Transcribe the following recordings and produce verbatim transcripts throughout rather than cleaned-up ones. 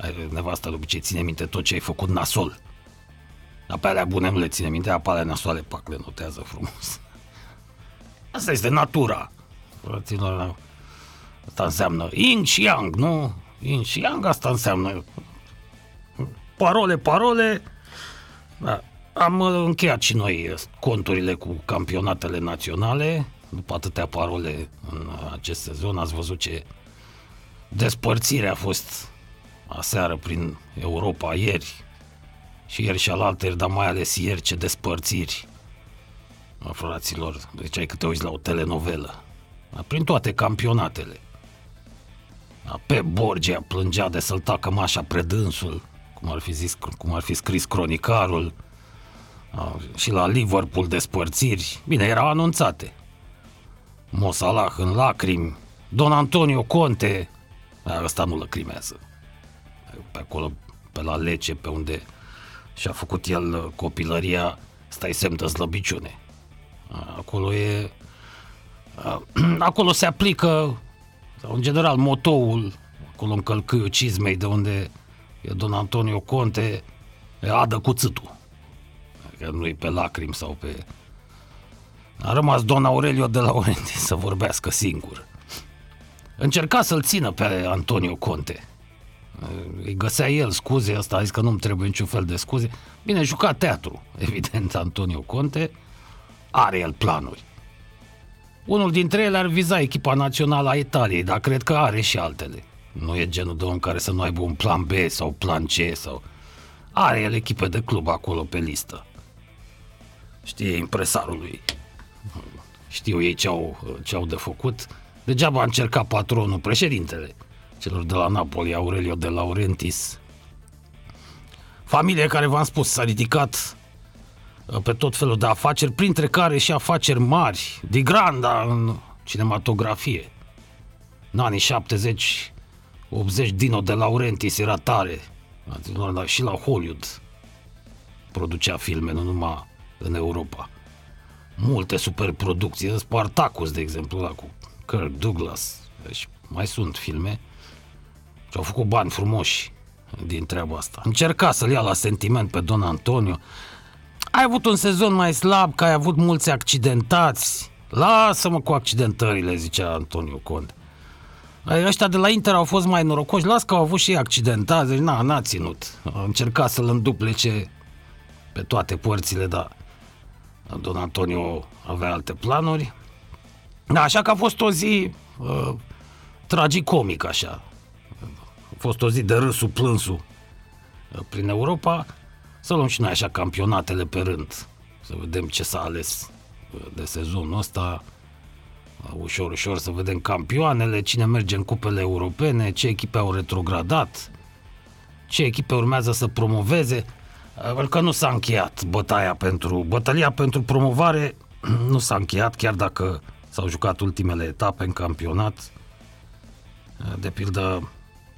Nevasta lui obicei ține minte tot ce ai făcut nasol. Dar pe alea bune nu le ține minte, pe alea nasoale, pac, le notează frumos. Asta este natura. Fraților, asta înseamnă yin și yang, nu? Yin și yang, asta înseamnă parole, parole. Da. Am încheiat și noi conturile cu campionatele naționale. După atâtea parole în acest sezon, ați văzut ce despărțire a fost aseară prin Europa, ieri și ieri și alaltăieri, dar mai ales ieri, ce despărțiri, fraților. Deci ai că te uiți la o telenovelă, prin toate campionatele. Pe Borgia plângea de să-l tacă mașa predânsul, cum ar fi zis, cum ar fi scris cronicarul, și la Liverpool despărțiri. Bine, erau anunțate. Mo Salah în lacrimi, Don Antonio Conte, ăsta nu lăcrimează. Pe acolo, pe la Lecce, pe unde și-a făcut el copilăria, stai semn de slăbiciune. Acolo e... Acolo se aplică, sau în general, motoul, acolo în călcâiul cizmei, de unde e Don Antonio Conte, e adă cuțitul. Că nu e pe lacrimi sau pe... A rămas Don Aurelio de Laurentiis să vorbească singur. Încerca să-l țină pe Antonio Conte. Îi găsea el scuze, ăsta a zis că nu-mi trebuie niciun fel de scuze. Bine, juca teatru, evident, Antonio Conte. Are el planuri. Unul dintre ele ar viza echipa națională a Italiei, dar cred că are și altele. Nu e genul de om care să nu aibă un plan B sau plan C sau... Are el echipe de club acolo pe listă. Știe impresarul lui. Știu ei ce au, ce au de făcut. Degeaba a încercat patronul, președintele celor de la Napoli, Aurelio de Laurentiis. Familie care, v-am spus, s-a ridicat pe tot felul de afaceri, printre care și afaceri mari, de granda în cinematografie. În anii șaptezeci optzeci, Dino de Laurentiis era tare. Și la Hollywood producea filme, nu numai în Europa. Multe superproducții, Spartacus, de exemplu, ăla cu Kirk Douglas. Deci mai sunt filme și au făcut bani frumoși din treaba asta. Încerca să-l ia la sentiment pe Don Antonio. Ai avut un sezon mai slab, că ai avut mulți accidentați. Lasă-mă cu accidentările, zicea Antonio Conte. Ăștia de la Inter au fost mai norocoși, las că au avut și ei accidentați, deci na, n-a ținut. A încercat să-l înduplece pe toate părțile, dar Don Antonio avea alte planuri. Da, așa că a fost o zi uh, tragicomică, așa. A fost o zi de râsul plânsul uh, prin Europa. Să luăm și noi așa campionatele pe rând, să vedem ce s-a ales uh, de sezonul ăsta. Ușor, ușor să vedem campioanele, cine merge în cupele europene, ce echipe au retrogradat, ce echipe urmează să promoveze, pentru că nu s-a încheiat bătaia pentru, bătălia pentru promovare nu s-a încheiat, chiar dacă s-au jucat ultimele etape în campionat. De pildă,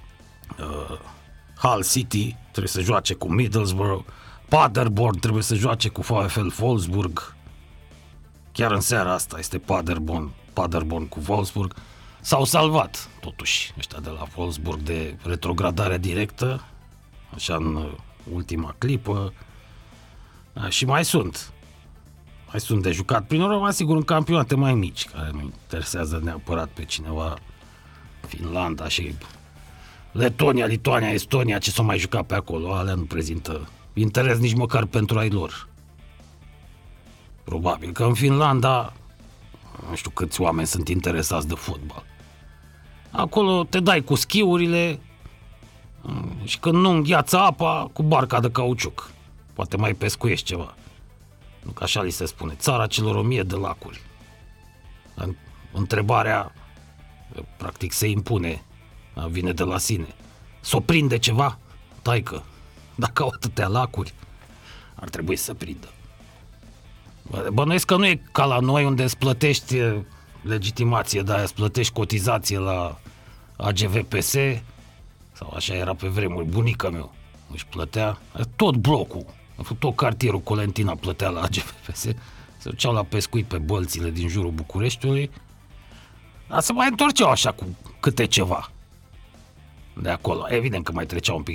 Hull City trebuie să joace cu Middlesbrough, Paderborn trebuie să joace cu VfL Wolfsburg. Chiar în seara asta este Paderborn, Paderborn cu Wolfsburg. S-au salvat, totuși, ăștia de la Wolfsburg de retrogradare directă, așa în ultima clipă. Și mai sunt. Mai sunt de jucat prin Europa, sigur, în campionate mai mici, care nu interesează neapărat pe cineva. Finlanda și Letonia, Lituania, Estonia, ce s-au mai jucat pe acolo, alea nu prezintă interes nici măcar pentru ai lor. Probabil că în Finlanda, nu știu câți oameni sunt interesați de fotbal. Acolo te dai cu schiurile și când nu îngheață apa, cu barca de cauciuc. Poate mai pescuiești ceva. Nu că așa li se spune, țara celor o mie de lacuri. Întrebarea, practic, se impune, vine de la sine. S-o prinde ceva? Taică, dacă au atâtea lacuri, ar trebui să prindă. Bănuiesc că nu e ca la noi, unde îți plătești legitimație, dar îți plătești cotizație la A G V P S, sau așa era pe vremuri, bunica meu își plătea, tot blocul, tot cartierul Colentina plătea la A G V P S, se duceau la pescuit pe bălțile din jurul Bucureștiului, dar se mai întorceau așa cu câte ceva de acolo. Evident că mai treceau un pic